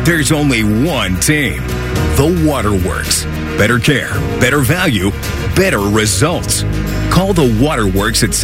There's only one team, the Waterworks. Better care, better value, better results. Call the Waterworks at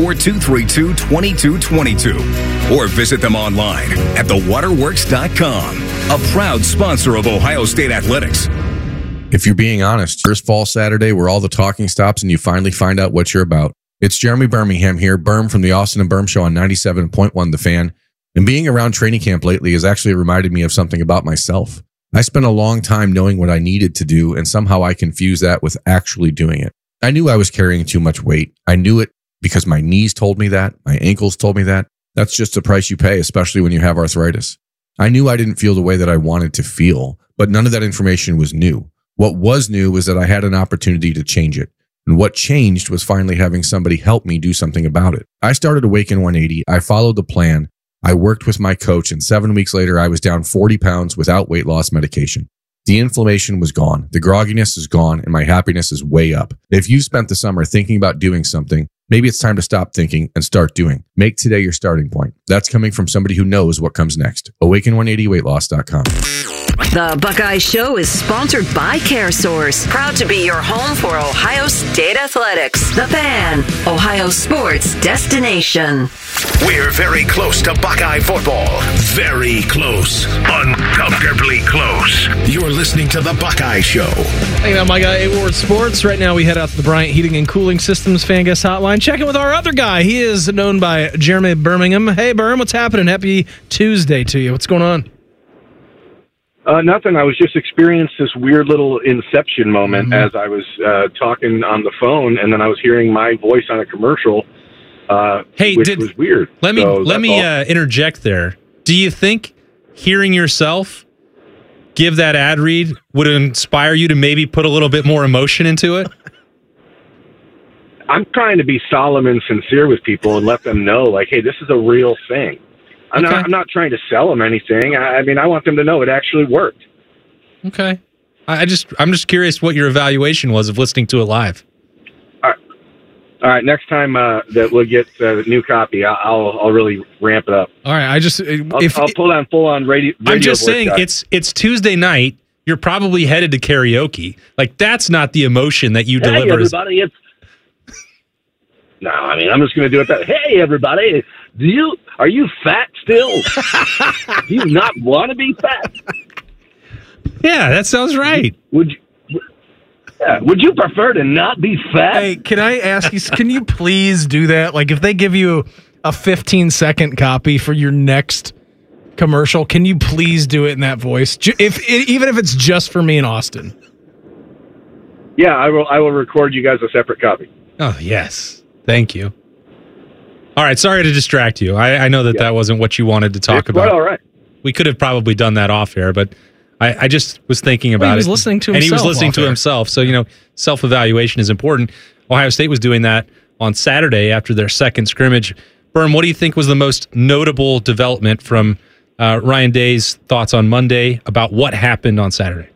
614-232-2222 or visit them online at thewaterworks.com. A proud sponsor of Ohio State Athletics. If you're being honest, first fall Saturday where all the talking stops and you finally find out what you're about. It's Jeremy Birmingham here, Birm from the Austin and Birm Show on 97.1 The Fan. And being around training camp lately has actually reminded me of something about myself. I spent a long time knowing what I needed to do, and somehow I confused that with actually doing it. I knew I was carrying too much weight. I knew it because my knees told me that. My ankles told me that. That's just the price you pay, especially when you have arthritis. I knew I didn't feel the way that I wanted to feel, but none of that information was new. What was new was that I had an opportunity to change it. And what changed was finally having somebody help me do something about it. I started Awaken 180. I followed the plan. I worked with my coach, and 7 weeks later, I was down 40 pounds without weight loss medication. The inflammation was gone. The grogginess is gone, and my happiness is way up. If you spent the summer thinking about doing something, maybe it's time to stop thinking and start doing. Make today your starting point. That's coming from somebody who knows what comes next. Awaken180weightloss.com. The Buckeye Show is sponsored by CareSource, proud to be your home for Ohio State Athletics. The Fan, Ohio sports destination. We're very close to Buckeye football. Very close. Uncomfortably close. You're listening to The Buckeye Show. Hey, I'm Mike A. Ward Sports. Right now we head out to the Bryant Heating and Cooling Systems fan guest hotline. Check in with our other guy. He is known by Jeremy Birmingham. Hey, Birm, what's happening? Happy Tuesday to you. What's going on? Nothing. I was just experiencing this weird little inception moment as I was talking on the phone, and then I was hearing my voice on a commercial, which was weird. Let me interject there. Do you think hearing yourself give that ad read would inspire you to maybe put a little bit more emotion into it? I'm trying to be solemn and sincere with people and let them know, like, hey, this is a real thing. I'm not trying to sell them anything. I mean, I want them to know it actually worked. Okay. I'm just curious what your evaluation was of listening to it live. All right. Next time that we'll get the new copy, I'll really ramp it up. All right. I'll pull on full on radio. I'm just saying it's Tuesday night. You're probably headed to karaoke. Like, that's not the emotion that you deliver. Hey, everybody! No, I mean, I'm just going to do it. Hey, everybody! Are you fat still? Do you not want to be fat? Yeah, that sounds right. Would you prefer to not be fat? Hey, can I ask you, can you please do that? Like, if they give you a 15-second copy for your next commercial, can you please do it in that voice? Even if it's just for me in Austin. Yeah, I will record you guys a separate copy. Oh, yes. Thank you. All right, sorry to distract you. I know that wasn't what you wanted to talk about. All right. We could have probably done that off air, but I just was thinking about it. He was listening to himself. And he was listening to himself. So, self-evaluation is important. Ohio State was doing that on Saturday after their second scrimmage. Birm, what do you think was the most notable development from Ryan Day's thoughts on Monday about what happened on Saturday?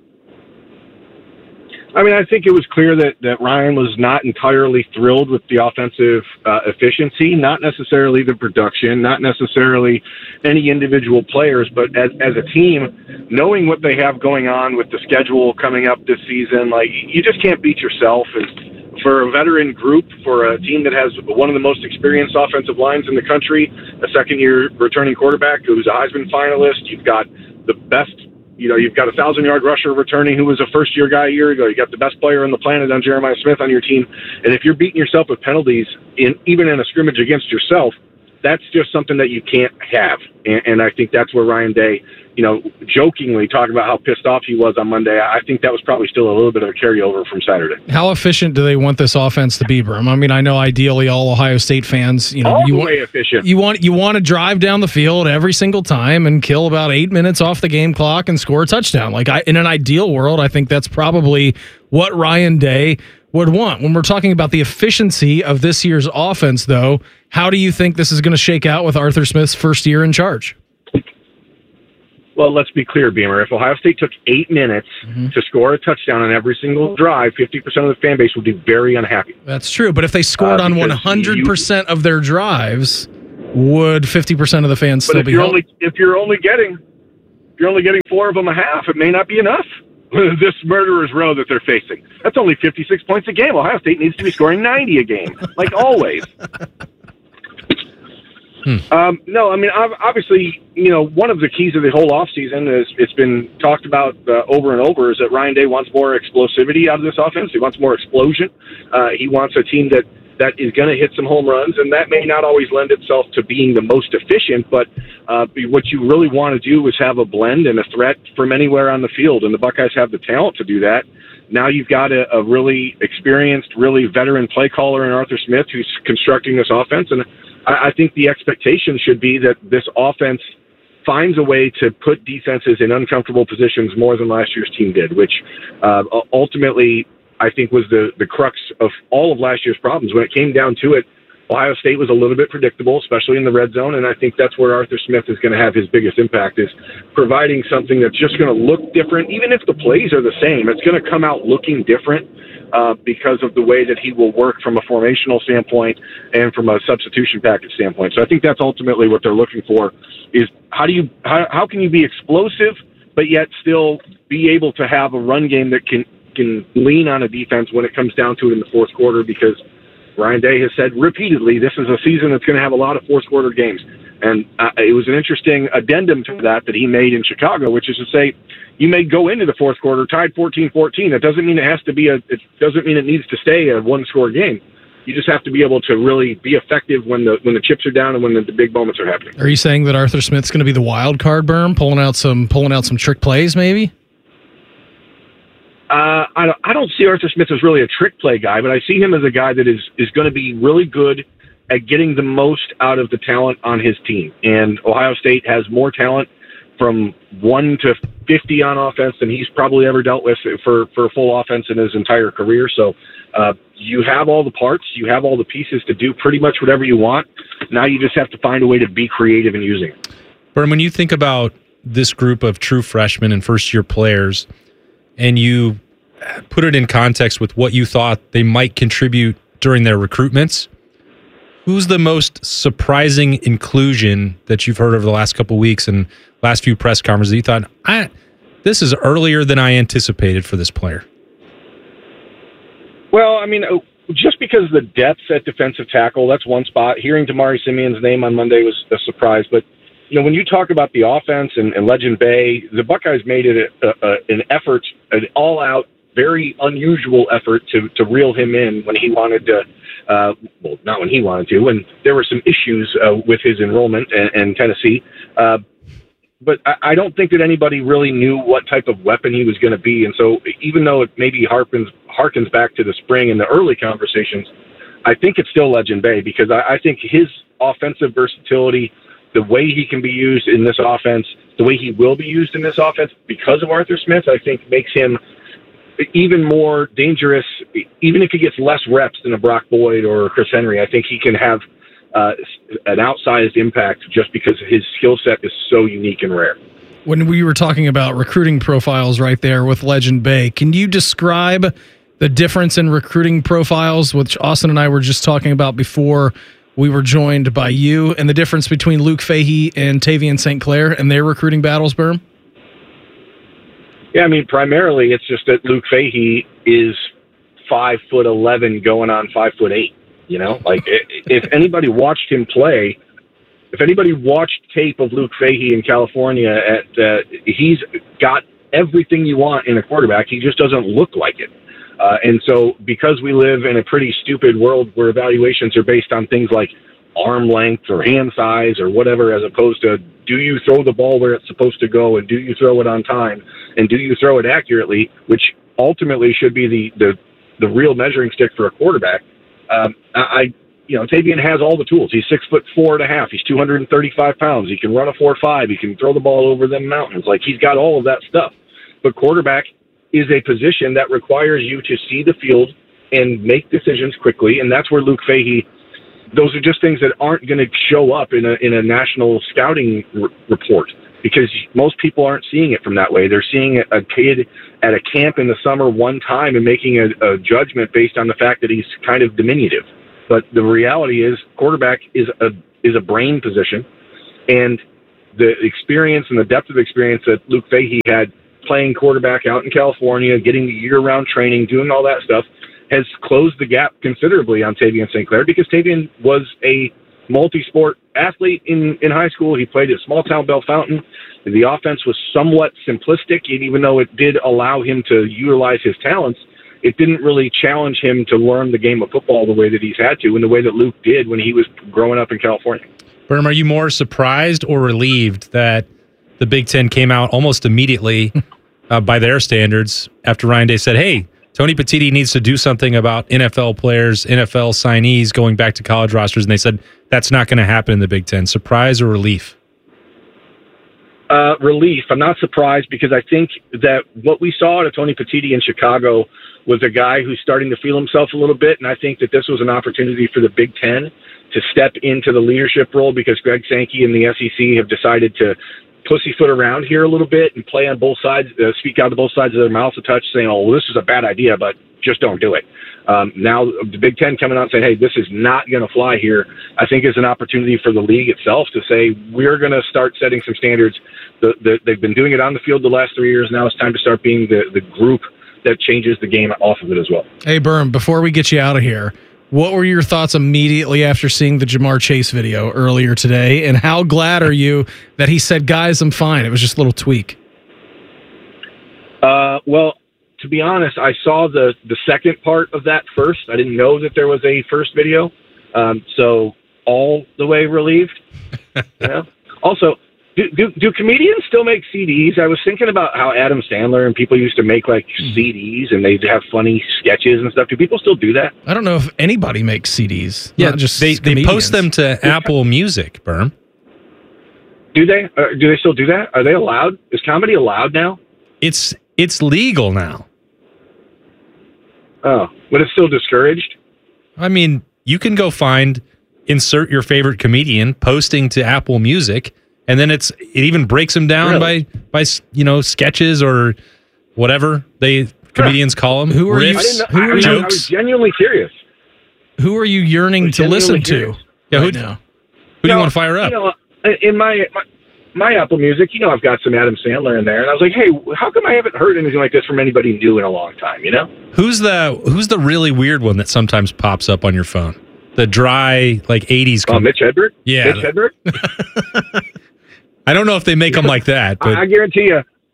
I mean, I think it was clear that Ryan was not entirely thrilled with the offensive efficiency, not necessarily the production, not necessarily any individual players, but as a team, knowing what they have going on with the schedule coming up this season, like, you just can't beat yourself. And for a veteran group, for a team that has one of the most experienced offensive lines in the country, a second-year returning quarterback who's a Heisman finalist, you've got the best. You've got a 1,000-yard rusher returning who was a first-year guy a year ago. You got the best player on the planet on Jeremiah Smith on your team. And if you're beating yourself with penalties, even in a scrimmage against yourself, that's just something that you can't have. And I think that's where Ryan Day, jokingly talking about how pissed off he was on Monday. I think that was probably still a little bit of a carryover from Saturday. How efficient do they want this offense to be, Brum? I mean, I know ideally all Ohio State fans, way efficient. You want to drive down the field every single time and kill about 8 minutes off the game clock and score a touchdown. Like, in an ideal world, I think that's probably what Ryan Day would want. When we're talking about the efficiency of this year's offense, though, how do you think this is going to shake out with Arthur Smith's first year in charge? Well, let's be clear, Beamer. If Ohio State took 8 minutes to score a touchdown on every single drive, 50% of the fan base would be very unhappy. That's true. But if they scored on 100% of their drives, would 50% of the fans still be if you're only getting you're only getting 4 of them a half, it may not be enough. This murderer's row that they're facing. That's only 56 points a game. Ohio State needs to be scoring 90 a game, like always. No, I mean, obviously, one of the keys of the whole offseason is it's been talked about over and over is that Ryan Day wants more explosivity out of this offense. He wants more explosion. He wants a team that is going to hit some home runs, and that may not always lend itself to being the most efficient, but what you really want to do is have a blend and a threat from anywhere on the field, and the Buckeyes have the talent to do that. Now you've got a really experienced, really veteran play caller in Arthur Smith who's constructing this offense, and I think the expectation should be that this offense finds a way to put defenses in uncomfortable positions more than last year's team did, which ultimately I think was the crux of all of last year's problems. When it came down to it, Ohio State was a little bit predictable, especially in the red zone, and I think that's where Arthur Smith is going to have his biggest impact, is providing something that's just going to look different. Even if the plays are the same, it's going to come out looking different because of the way that he will work from a formational standpoint and from a substitution package standpoint. So I think that's ultimately what they're looking for, is how can you be explosive but yet still be able to have a run game that can lean on a defense when it comes down to it in the fourth quarter, because Ryan Day has said repeatedly this is a season that's going to have a lot of fourth-quarter games. And it was an interesting addendum to that he made in Chicago, which is to say you may go into the fourth quarter tied 14-14. That doesn't mean it doesn't mean it needs to stay a one-score game. You just have to be able to really be effective when the chips are down and when the big moments are happening. Are you saying that Arthur Smith's going to be the wild card, Berm, pulling out some trick plays maybe? I don't see Arthur Smith as really a trick play guy, but I see him as a guy that is going to be really good at getting the most out of the talent on his team. And Ohio State has more talent from 1 to 50 on offense than he's probably ever dealt with for a full offense in his entire career. So you have all the parts, you have all the pieces to do pretty much whatever you want. Now you just have to find a way to be creative in using it. Berm, when you think about this group of true freshmen and first-year players, and you put it in context with what you thought they might contribute during their recruitments, who's the most surprising inclusion that you've heard over the last couple of weeks and last few press conferences that you thought, this is earlier than I anticipated for this player? Well, I mean, just because of the depth at defensive tackle, that's one spot. Hearing Damari Simeon's name on Monday was a surprise, but when you talk about the offense and Legend Bay, the Buckeyes made it an effort, an all-out, very unusual effort to reel him in when he wanted to. Well, not when he wanted to, when there were some issues with his enrollment in Tennessee. But I don't think that anybody really knew what type of weapon he was going to be. And so even though it maybe harkens back to the spring and the early conversations, I think it's still Legend Bay, because I think his offensive versatility, the way he can be used in this offense, the way he will be used in this offense because of Arthur Smith, I think makes him even more dangerous. Even if he gets less reps than a Brock Boyd or Chris Henry, I think he can have an outsized impact just because his skill set is so unique and rare. When we were talking about recruiting profiles right there with Legend Bay, can you describe the difference in recruiting profiles, which Austin and I were just talking about before we were joined by you, and the difference between Luke Fahey and Tavian St. Clair and their recruiting battles, Berm? Yeah, I mean, primarily it's just that Luke Fahey is 5'11" going on 5'8". Like if anybody watched him play, if anybody watched tape of Luke Fahey in California, he's got everything you want in a quarterback. He just doesn't look like it. And so because we live in a pretty stupid world where evaluations are based on things like arm length or hand size or whatever, as opposed to do you throw the ball where it's supposed to go, and do you throw it on time, and do you throw it accurately, which ultimately should be the real measuring stick for a quarterback. Tavian has all the tools. He's 6'4.5". He's 235 pounds. He can run a 4.5. He can throw the ball over them mountains. Like, he's got all of that stuff. But quarterback is a position that requires you to see the field and make decisions quickly, and that's where Luke Fahey. Those are just things that aren't going to show up in a national scouting report, because most people aren't seeing it from that way. They're seeing a kid at a camp in the summer one time and making a judgment based on the fact that he's kind of diminutive. But the reality is, quarterback is a brain position, and the experience and the depth of experience that Luke Fahey had playing quarterback out in California, getting the year-round training, doing all that stuff, has closed the gap considerably on Tavian St. Clair, because Tavian was a multi-sport athlete in high school. He played at small-town Bell Fountain. The offense was somewhat simplistic, and even though it did allow him to utilize his talents, it didn't really challenge him to learn the game of football the way that he's had to, and the way that Luke did when he was growing up in California. Berm, are you more surprised or relieved that the Big Ten came out almost immediately by their standards after Ryan Day said, hey, Tony Petitti needs to do something about NFL players, NFL signees going back to college rosters, and they said that's not going to happen in the Big Ten. Surprise or relief? Relief. I'm not surprised, because I think that what we saw out of Tony Petitti in Chicago was a guy who's starting to feel himself a little bit, and I think that this was an opportunity for the Big Ten to step into the leadership role, because Greg Sankey and the SEC have decided to pussyfoot around here a little bit and play on both sides, speak out of both sides of their mouth a touch, saying, oh, well, this is a bad idea, but just don't do it. Now the Big Ten coming out and saying, hey, this is not going to fly here, I think is an opportunity for the league itself to say, we're going to start setting some standards. They've been doing it on the field the last 3 years. Now it's time to start being the group that changes the game off of it as well. Hey, Berm, before we get you out of here, what were your thoughts immediately after seeing the Jamar Chase video earlier today? And how glad are you that he said, guys, I'm fine? It was just a little tweak. Well, to be honest, I saw the second part of that first. I didn't know that there was a first video. So all the way relieved. Yeah. Also, do comedians still make CDs? I was thinking about how Adam Sandler and people used to make like CDs, and they'd have funny sketches and stuff. Do people still do that? I don't know if anybody makes CDs. Yeah, not just they post comedians. them to Apple Music, Berm. Do they? Do they still do that? Are they allowed? Is comedy allowed now? It's legal now. Oh, but it's still discouraged? I mean, you can go insert your favorite comedian, posting to Apple Music, and then it even breaks them down by sketches or whatever comedians call them. Who are riffs, you? I was genuinely curious. Who are you yearning to listen to? Yeah, right now? Who do you want to fire up? In my Apple Music, I've got some Adam Sandler in there, and I was like, hey, how come I haven't heard anything like this from anybody new in a long time? Who's the really weird one that sometimes pops up on your phone? The dry, like 80s. Oh, Mitch Hedberg? Yeah. Mitch Hedberg? I don't know if they make them like that, but I guarantee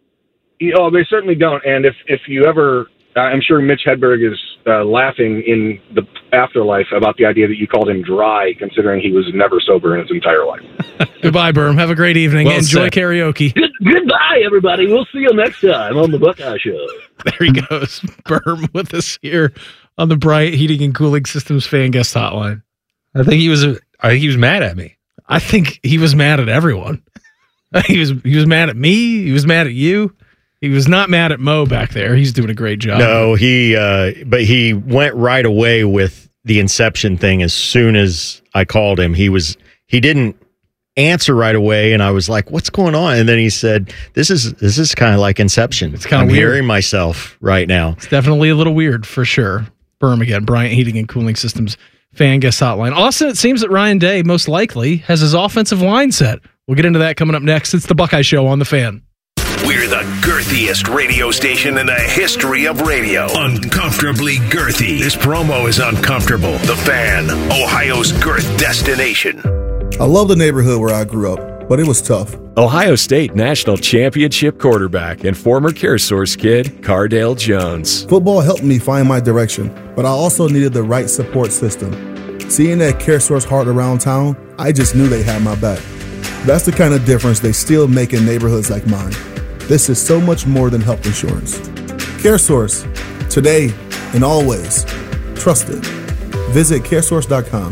you, they certainly don't. And if you ever, I'm sure Mitch Hedberg is laughing in the afterlife about the idea that you called him dry, considering he was never sober in his entire life. Goodbye, Berm. Have a great evening. Well Enjoy said. karaoke. Goodbye, everybody. We'll see you next time on the Buckeye Show. There he goes. Berm with us here on the Bryant Heating and Cooling Systems fan guest hotline. I think he was mad at me. I think he was mad at everyone. He was mad at me. He was mad at you. He was not mad at Mo back there. He's doing a great job. No, but he went right away with the Inception thing as soon as I called him. He didn't answer right away, and I was like, "What's going on?" And then he said, "This is kind of like Inception. It's kind of I'm weird. hearing myself right now." It's definitely a little weird for sure. Berm again, Bryant Heating and Cooling Systems fan guest hotline. Also, it seems that Ryan Day most likely has his offensive line set. We'll get into that coming up next. It's the Buckeye Show on the Fan. We're the girthiest radio station in the history of radio. Uncomfortably girthy. This promo is uncomfortable. The Fan, Ohio's girth destination. I love the neighborhood where I grew up, but it was tough. Ohio State National Championship quarterback and former CareSource kid, Cardale Jones. Football helped me find my direction, but I also needed the right support system. Seeing that CareSource heart around town, I just knew they had my back. That's the kind of difference they still make in neighborhoods like mine. This is so much more than health insurance. CareSource, today and always. Trusted. Visit caresource.com.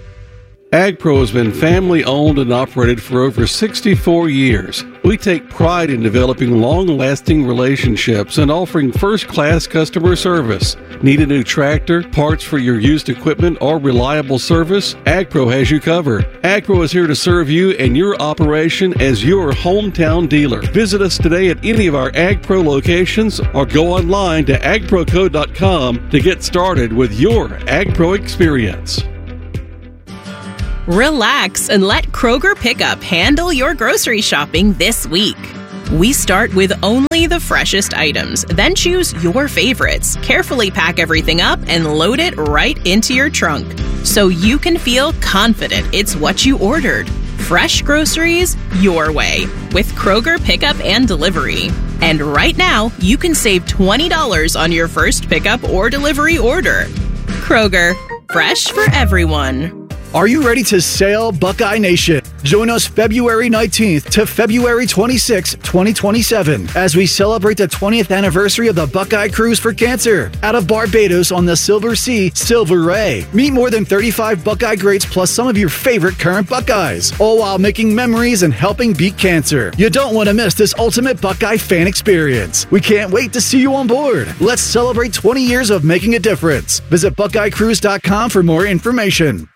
AgPro has been family-owned and operated for over 64 years. We take pride in developing long-lasting relationships and offering first-class customer service. Need a new tractor, parts for your used equipment, or reliable service? AgPro has you covered. AgPro is here to serve you and your operation as your hometown dealer. Visit us today at any of our AgPro locations or go online to agproco.com to get started with your AgPro experience. Relax and let Kroger Pickup handle your grocery shopping this week. We start with only the freshest items, then choose your favorites, carefully pack everything up, and load it right into your trunk so you can feel confident it's what you ordered. Fresh groceries your way with Kroger Pickup and Delivery. And right now, you can save $20 on your first pickup or delivery order. Kroger, fresh for everyone. Are you ready to sail, Buckeye Nation? Join us February 19th to February 26th, 2027, as we celebrate the 20th anniversary of the Buckeye Cruise for Cancer out of Barbados on the Silver Sea, Silver Ray. Meet more than 35 Buckeye greats plus some of your favorite current Buckeyes, all while making memories and helping beat cancer. You don't want to miss this ultimate Buckeye fan experience. We can't wait to see you on board. Let's celebrate 20 years of making a difference. Visit BuckeyeCruise.com for more information.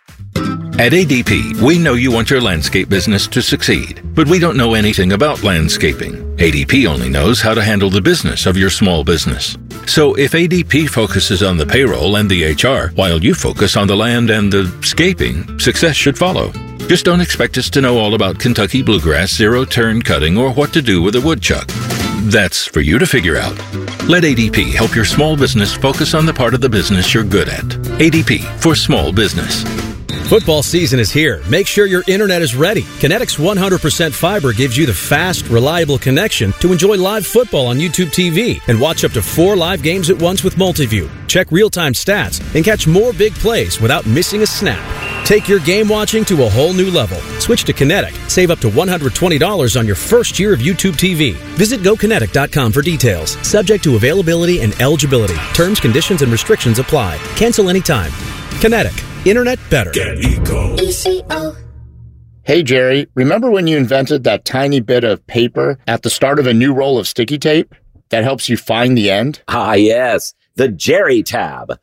At ADP, we know you want your landscape business to succeed, but we don't know anything about landscaping. ADP only knows how to handle the business of your small business. So if ADP focuses on the payroll and the HR, while you focus on the land and the scaping, success should follow. Just don't expect us to know all about Kentucky bluegrass, zero-turn cutting, or what to do with a woodchuck. That's for you to figure out. Let ADP help your small business focus on the part of the business you're good at. ADP for small business. Football season is here. Make sure your internet is ready. Kinetic's 100% fiber gives you the fast, reliable connection to enjoy live football on YouTube TV and watch up to 4 live games at once with Multiview. Check real-time stats and catch more big plays without missing a snap. Take your game watching to a whole new level. Switch to Kinetic. Save up to $120 on your first year of YouTube TV. Visit GoKinetic.com for details. Subject to availability and eligibility. Terms, conditions, and restrictions apply. Cancel anytime. Kinetic. Internet better. Get Eco. ECO. Hey, Jerry, remember when you invented that tiny bit of paper at the start of a new roll of sticky tape that helps you find the end? Ah, yes. The Jerry tab.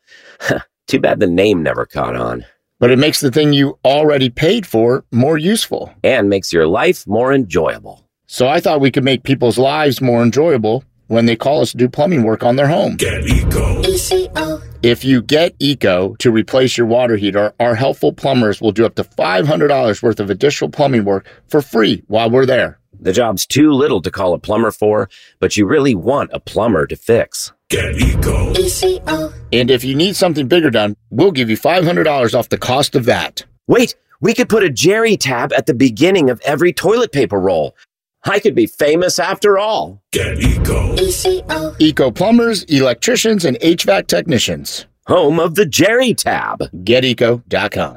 Too bad the name never caught on. But it makes the thing you already paid for more useful. And makes your life more enjoyable. So I thought we could make people's lives more enjoyable when they call us to do plumbing work on their home. Get Eco. ECO. If you get Eco to replace your water heater, our helpful plumbers will do up to $500 worth of additional plumbing work for free while we're there. The job's too little to call a plumber for, but you really want a plumber to fix. Get Eco. ECO. And if you need something bigger done, we'll give you $500 off the cost of that. Wait, we could put a Jerry tab at the beginning of every toilet paper roll. I could be famous after all. Get Eco. ECO. Eco plumbers, electricians, and HVAC technicians. Home of the Jerry tab. GetEco.com.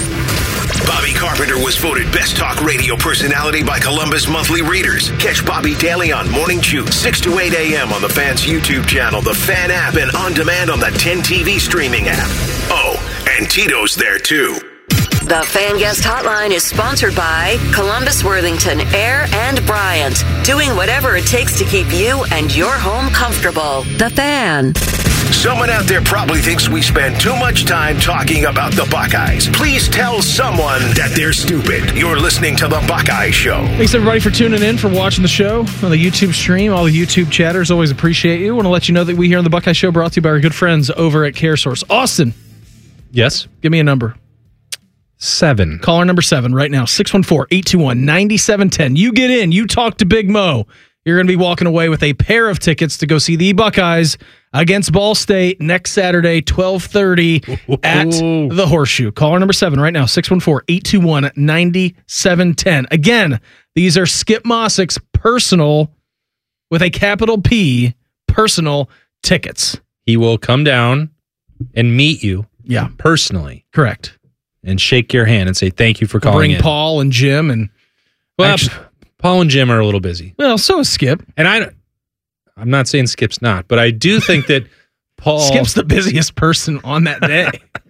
Bobby Carpenter was voted Best Talk Radio Personality by Columbus Monthly Readers. Catch Bobby daily on Morning Chew, 6 to 8 a.m. on the Fan's YouTube channel, the Fan app, and on demand on the 10 TV streaming app. Oh, and Tito's there too. The Fan Guest Hotline is sponsored by Columbus, Worthington, Air, and Bryant. Doing whatever it takes to keep you and your home comfortable. The Fan. Someone out there probably thinks we spend too much time talking about the Buckeyes. Please tell someone that they're stupid. You're listening to The Buckeye Show. Thanks, everybody, for tuning in, for watching the show on the YouTube stream. All the YouTube chatters, always appreciate you. Want to let you know that we here on The Buckeye Show brought to you by our good friends over at CareSource. Austin. Yes? Give me a number. 7. Caller number 7 right now, 614-821-9710. You get in. You talk to Big Mo. You're going to be walking away with a pair of tickets to go see the Buckeyes against Ball State next Saturday, 12:30 at the Horseshoe. Caller number 7 right now, 614-821-9710. Again, these are Skip Mossick's personal, with a capital P, personal tickets. He will come down and meet you personally. Correct. And shake your hand and say thank you for calling Bring in. Paul and Jim. And Paul and Jim are a little busy. Well, so is Skip. And I'm not saying Skip's not, but I do think that Paul... Skip's the busiest person on that day.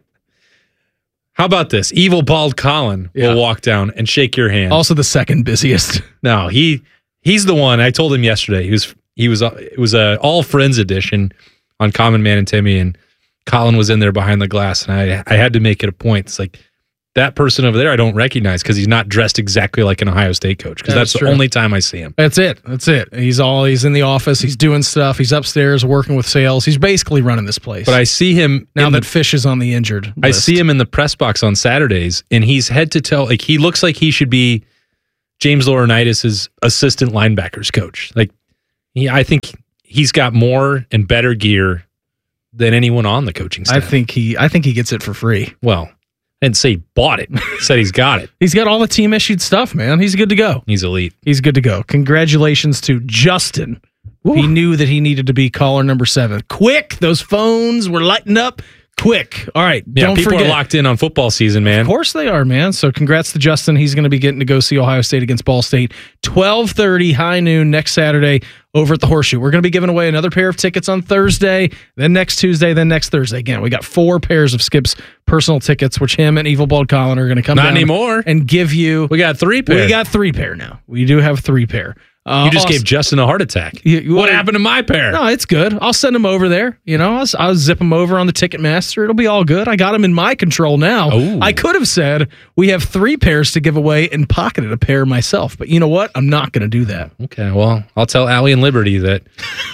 How about this? Evil Bald Colin will walk down and shake your hand. Also the second busiest. No, he's the one. I told him yesterday. It was a all friends edition on Common Man and Timmy, and Colin was in there behind the glass, and I had to make it a point. It's like, that person over there I don't recognize because he's not dressed exactly like an Ohio State coach, because that's the only time I see him. That's it. He's in the office. He's doing stuff. He's upstairs working with sales. He's basically running this place. But I see him now that Fish is on the injured list. I see him in the press box on Saturdays, and he's head to toe. Like, he looks like he should be James Laurinaitis' assistant linebackers coach. Like, I think he's got more and better gear than anyone on the coaching staff. I think he gets it for free. Well, I didn't say he bought it. Said he's got it. He's got all the team issued stuff, man. He's good to go. He's elite. He's good to go. Congratulations to Justin. Woo. He knew that he needed to be caller number 7. Quick, those phones were lighting up. Quick. All right. Yeah, don't people forget. are locked in on football season, man. Of course they are, man. So congrats to Justin. He's going to be getting to go see Ohio State against Ball State. 12:30, high noon, next Saturday over at the Horseshoe. We're going to be giving away another pair of tickets on Thursday, then next Tuesday, then next Thursday. Again, we got 4 pairs of Skip's personal tickets, which him and Evil Bald Colin are going to come Not down anymore. And give you. We got 3 pair. We got 3 pair now. We do have 3 pair. You just gave Justin a heart attack. What happened to my pair? No, it's good. I'll send him over there. I'll zip him over on the Ticketmaster. It'll be all good. I got him in my control now. Ooh. I could have said we have 3 pairs to give away and pocketed a pair myself. But you know what? I'm not going to do that. Okay, well, I'll tell Allie and Liberty that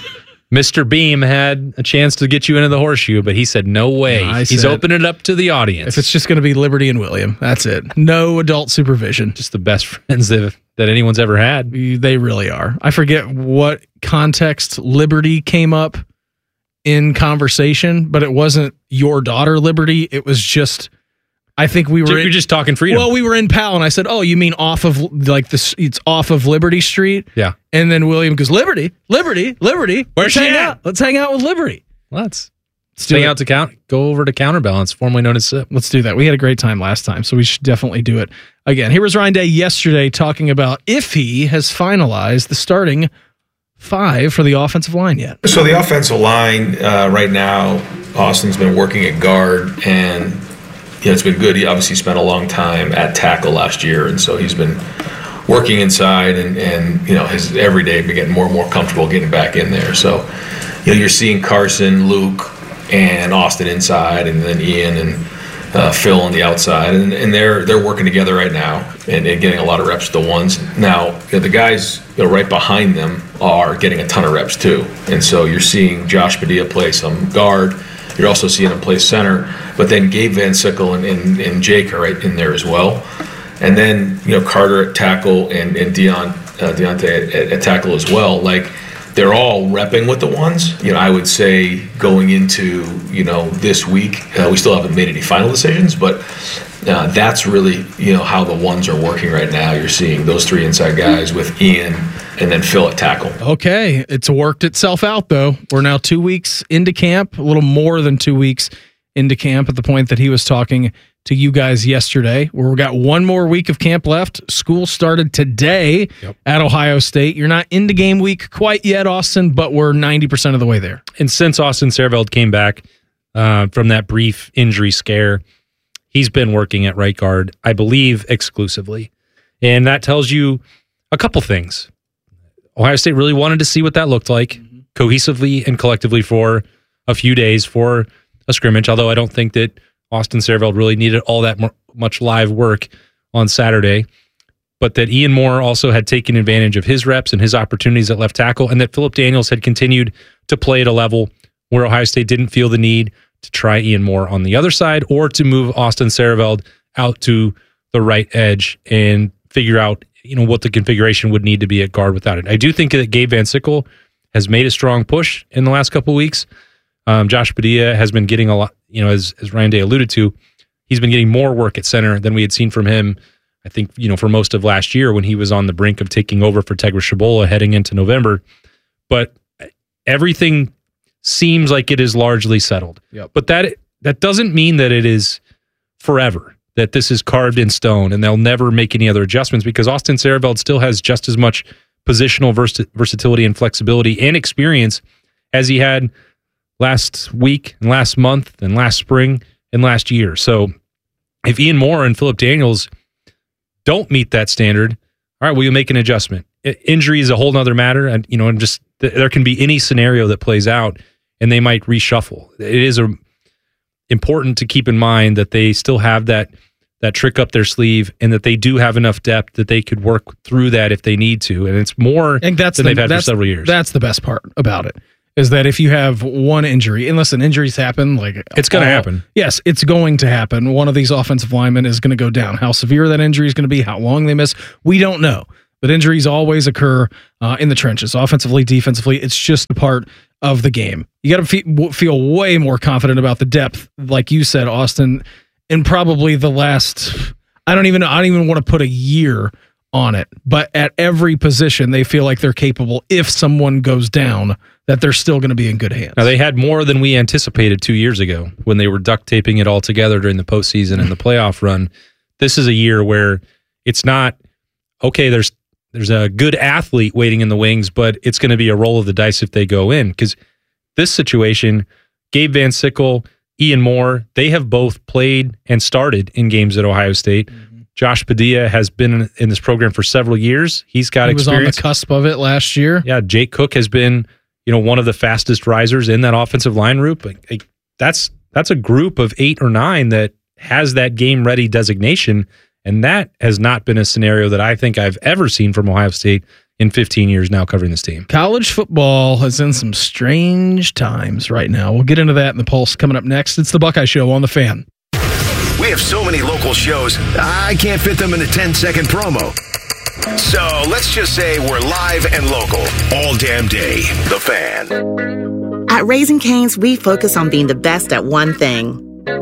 Mr. Beam had a chance to get you into the Horseshoe, but he said no way. He's opening it up to the audience. If it's just going to be Liberty and William, that's it. No adult supervision. Just the best friends that anyone's ever had. They really are. I forget what context Liberty came up in conversation, but it wasn't your daughter Liberty. It was just, I think we were. You're just talking freedom. Well, we were in Powell, and I said, "Oh, you mean off of like this? It's off of Liberty Street." Yeah. And then William goes, "Liberty. Where's she at? Let's hang out with Liberty. Let's hang out to go over to Counterbalance, formerly known as SIP. Let's do that. We had a great time last time, so we should definitely do it again." Here was Ryan Day yesterday talking about if he has finalized the starting 5 for the offensive line yet. So the offensive line right now, Austin's been working at guard, and it's been good. He obviously spent a long time at tackle last year, and so he's been working inside, and his every day been getting more and more comfortable getting back in there. So you're seeing Carson, Luke, and Austin inside, and then Ian and Phil on the outside, and they're working together right now and getting a lot of reps to the ones. Now the guys right behind them are getting a ton of reps too, and so you're seeing Josh Padilla play some guard. You're also seeing him play center, but then Gabe Van Sickle and Jake are right in there as well, and then Carter at tackle and Deontay at tackle as well. Like, they're all repping with the ones. I would say going into this week, we still haven't made any final decisions, but that's really how the ones are working right now. You're seeing those 3 inside guys with Ian and then Phil at tackle. Okay, it's worked itself out though. We're now 2 weeks into camp, a little more than 2 weeks into camp at the point that he was talking to you guys yesterday. We've got 1 more week of camp left. School started today at Ohio State. You're not into game week quite yet, Austin, but we're 90% of the way there. And since Austin Serveld came back from that brief injury scare, he's been working at right guard, I believe, exclusively. And that tells you a couple things. Ohio State really wanted to see what that looked like cohesively and collectively for a few days for a scrimmage, although I don't think that Austin Serveld really needed all that much live work on Saturday, but that Ian Moore also had taken advantage of his reps and his opportunities at left tackle, and that Phillip Daniels had continued to play at a level where Ohio State didn't feel the need to try Ian Moore on the other side or to move Austin Serveld out to the right edge and figure out what the configuration would need to be at guard without it. I do think that Gabe Van Sickle has made a strong push in the last couple of weeks. Josh Padilla has been getting a lot, as Ryan Day alluded to, he's been getting more work at center than we had seen from him, I think, for most of last year when he was on the brink of taking over for Tegra Shabola heading into November. But everything seems like it is largely settled. Yep. But that doesn't mean that it is forever, that this is carved in stone and they'll never make any other adjustments, because Austin Serveld still has just as much positional versatility and flexibility and experience as he had last week and last month and last spring and last year. So if Ian Moore and Phillip Daniels don't meet that standard, all right, we'll make an adjustment. Injury is a whole nother matter, and just there can be any scenario that plays out and they might reshuffle. It is important to keep in mind that they still have that that trick up their sleeve, and that they do have enough depth that they could work through that if they need to. And it's more than they've had for several years. That's the best part about it, is that if you have one injury, and listen, injuries happen. Like it's going to happen. Yes, it's going to happen. One of these offensive linemen is going to go down. How severe that injury is going to be, how long they miss, we don't know. But injuries always occur in the trenches, offensively, defensively. It's just a part of the game. You got to feel way more confident about the depth, like you said, Austin, in probably the last, I don't even want to put a year on it, but at every position, they feel like they're capable, if someone goes down, that they're still going to be in good hands. Now, they had more than we anticipated 2 years ago when they were duct taping it all together during the postseason and the playoff run. This is a year where it's not, okay, there's a good athlete waiting in the wings, but it's going to be a roll of the dice if they go in. Because this situation, Gabe Van Sickle, Ian Moore, they have both played and started in games at Ohio State. Mm-hmm. Josh Padilla has been in this program for several years. He was on the cusp of it last year. Yeah, Jake Cook has been, one of the fastest risers in that offensive line group. That's a group of 8 or 9 that has that game-ready designation, and that has not been a scenario that I think I've ever seen from Ohio State in 15 years now covering this team. College football is in some strange times right now. We'll get into that in the Pulse coming up next. It's the Buckeye Show on The Fan. We have so many local shows, I can't fit them in a 10-second promo. So let's just say we're live and local all damn day. The Fan. At Raising Cane's, we focus on being the best at one thing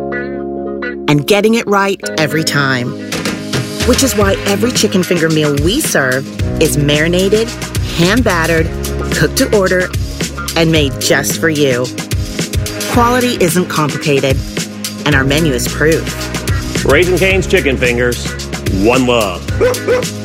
and getting it right every time. Which is why every chicken finger meal we serve is marinated, hand-battered, cooked to order, and made just for you. Quality isn't complicated, and our menu is proof. Raising Cane's Chicken Fingers, one love.